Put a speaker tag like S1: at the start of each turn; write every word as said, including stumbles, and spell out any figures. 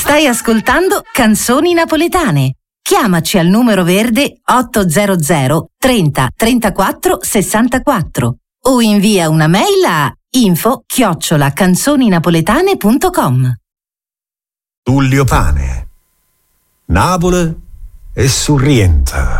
S1: Stai ascoltando Canzoni Napoletane. Chiamaci al numero verde ottocento trenta trentaquattro sessantaquattro o invia una mail a info chiocciola canzoninapoletane punto com.
S2: Tullio Pane, Napoli e Sorrento.